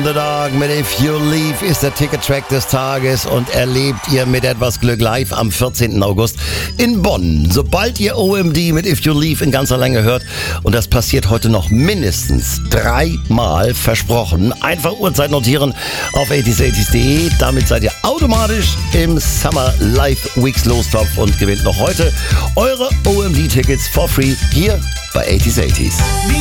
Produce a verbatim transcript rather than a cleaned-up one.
the Dark mit If You Leave ist der Ticket-Track des Tages und erlebt ihr mit etwas Glück live am vierzehnten August in Bonn. Sobald ihr O M D mit If You Leave in ganzer Länge hört, und das passiert heute noch mindestens dreimal, versprochen, einfach Uhrzeit notieren auf achtziger achtzig punkt de. Damit seid ihr automatisch im Summer Live Weeks Lostopf und gewinnt noch heute eure O M D-Tickets for free hier bei achtziger achtzig.